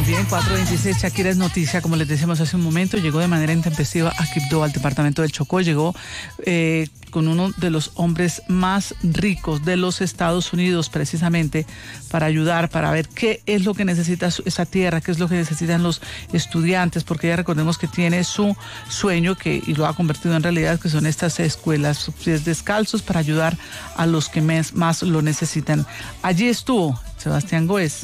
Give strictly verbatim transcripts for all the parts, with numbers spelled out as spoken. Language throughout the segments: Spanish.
bien, cuatro veintiséis, Shakira es noticia, como les decíamos hace un momento, llegó de manera intempestiva a Quibdó, al departamento del Chocó, llegó eh, con uno de los hombres más ricos de los Estados Unidos, precisamente, para ayudar, para ver qué es lo que necesita esa tierra, qué es lo que necesitan los estudiantes, porque ya recordemos que tiene su sueño, que y lo ha convertido en realidad, que son estas escuelas, pies descalzos, para ayudar a los que más, más lo necesitan. Allí estuvo Sebastián Góez.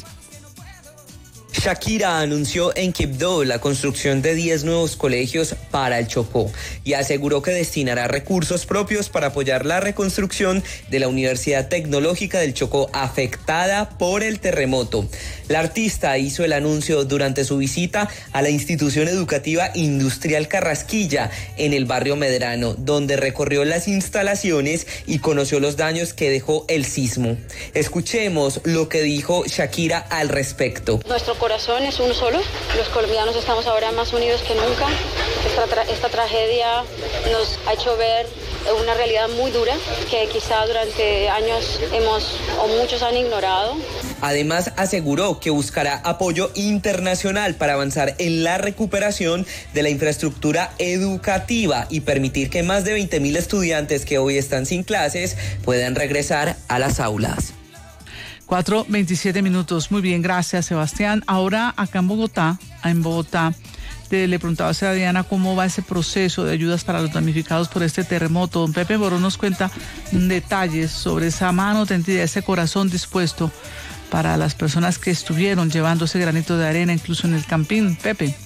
Shakira anunció en Quibdó la construcción de diez nuevos colegios para el Chocó y aseguró que destinará recursos propios para apoyar la reconstrucción de la Universidad Tecnológica del Chocó afectada por el terremoto. La artista hizo el anuncio durante su visita a la institución educativa Industrial Carrasquilla en el barrio Medrano, donde recorrió las instalaciones y conoció los daños que dejó el sismo. Escuchemos lo que dijo Shakira al respecto. Nuestro corazón es uno solo. Los colombianos estamos ahora más unidos que nunca. Esta, tra- esta tragedia nos ha hecho ver una realidad muy dura que quizá durante años hemos o muchos han ignorado. Además, aseguró que buscará apoyo internacional para avanzar en la recuperación de la infraestructura educativa y permitir que más de veinte mil estudiantes que hoy están sin clases puedan regresar a las aulas. cuatro veintisiete minutos. Muy bien, gracias, Sebastián. Ahora, acá en Bogotá, en Bogotá, te, le preguntaba a Diana cómo va ese proceso de ayudas para los damnificados por este terremoto. Don Pepe Borón nos cuenta detalles sobre esa mano tendida, ese corazón dispuesto para las personas que estuvieron llevando ese granito de arena, incluso en el Campín. Pepe.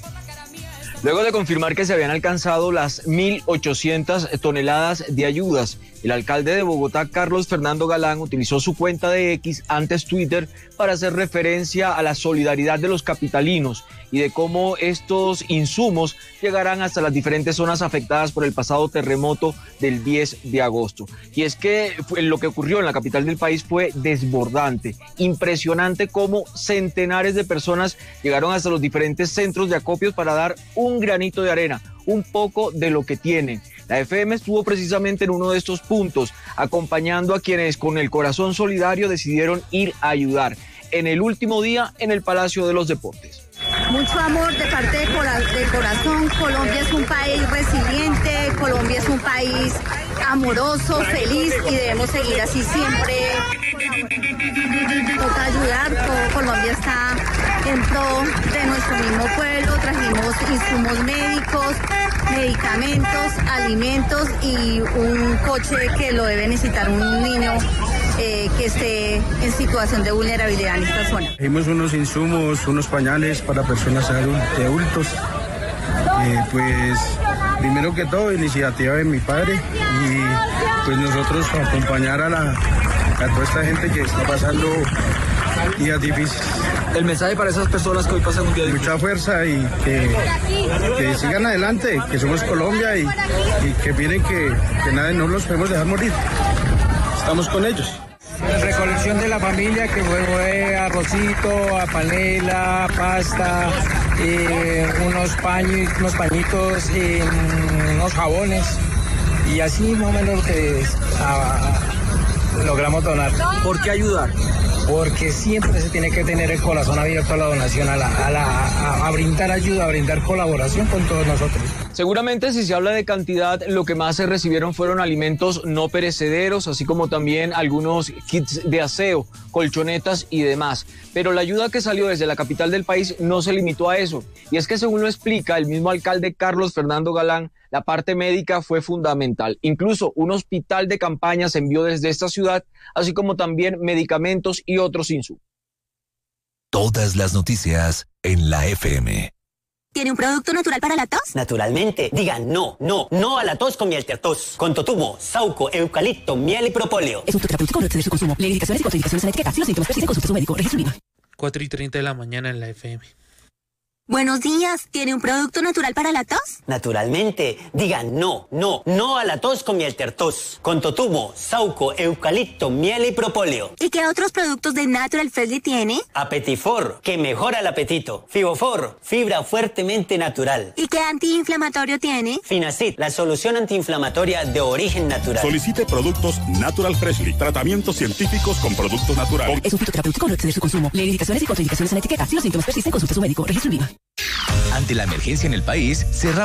Luego de confirmar que se habían alcanzado las mil ochocientas toneladas de ayudas, el alcalde de Bogotá, Carlos Fernando Galán, utilizó su cuenta de X, antes Twitter, para hacer referencia a la solidaridad de los capitalinos y de cómo estos insumos llegarán hasta las diferentes zonas afectadas por el pasado terremoto del diez de agosto. Y es que lo que ocurrió en la capital del país fue desbordante, impresionante cómo centenares de personas llegaron hasta los diferentes centros de acopios para dar un granito de arena, un poco de lo que tienen. La F M estuvo precisamente en uno de estos puntos, acompañando a quienes con el corazón solidario decidieron ir a ayudar en el último día en el Palacio de los Deportes. Mucho amor de parte de, cora- de corazón. Colombia es un país resiliente, Colombia es un país amoroso, feliz y debemos seguir así siempre. Toca ayudar, todo Colombia está en pro de nuestro mismo pueblo. Trajimos insumos médicos, medicamentos, alimentos y un coche que lo debe necesitar un niño eh, que esté en situación de vulnerabilidad en esta zona. Trajimos unos insumos, unos pañales para personas adult- de adultos. Eh, pues primero que todo, iniciativa de mi padre y pues nosotros acompañar a, la, a toda esta gente que está pasando días difíciles. El mensaje para esas personas que hoy pasan un día difícil. Mucha fuerza y que, que sigan adelante, que somos Colombia y, y que miren que, que nada, no los podemos dejar morir. Estamos con ellos. Recolección de la familia que fue, fue arrocito, a panela, pasta, eh, unos, paños, unos pañitos, eh, unos jabones y así más o menos lo que a, a, logramos donar. ¿Por qué ayudar? Porque siempre se tiene que tener el corazón abierto a la donación, a, la, a, la, a, a brindar ayuda, a brindar colaboración con todos nosotros. Seguramente si se habla de cantidad, lo que más se recibieron fueron alimentos no perecederos, así como también algunos kits de aseo, colchonetas y demás. Pero la ayuda que salió desde la capital del país no se limitó a eso. Y es que según lo explica el mismo alcalde Carlos Fernando Galán, la parte médica fue fundamental. Incluso un hospital de campaña se envió desde esta ciudad, así como también medicamentos y otros insumos. Todas las noticias en la F M. ¿Tiene un producto natural para la tos? Naturalmente. Digan no, no, no a la tos con Mieltertos. Con totumo, sauco, eucalipto, miel y propóleo. Es un terapéutico, no excede su consumo. Lee indicaciones y contraindicaciones en la etiqueta. Si los síntomas persisten, consulte a su médico. Registre su I V A. cuatro y treinta de la mañana en la F M. Buenos días, ¿tiene un producto natural para la tos? Naturalmente, digan no, no, no a la tos con miel tertos. Con totumo, sauco, eucalipto, miel y propóleo. ¿Y qué otros productos de Natural Freshly tiene? Apetifor, que mejora el apetito. Fibofor, fibra fuertemente natural. ¿Y qué antiinflamatorio tiene? Finacid, la solución antiinflamatoria de origen natural. Solicite productos Natural Freshly, tratamientos científicos con productos naturales. Es un fitoterapéutico, no exceder su consumo. Lee indicaciones y contraindicaciones en la etiqueta. Si los síntomas persisten, consulte a su médico. Registro INVIMA. Ante la emergencia en el país, cerramos